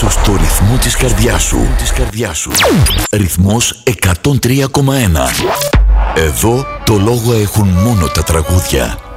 ύψος του ρυθμού της καρδιάς σου. Ρυθμός 103,1. Εδώ το λόγο έχουν μόνο τα τραγούδια.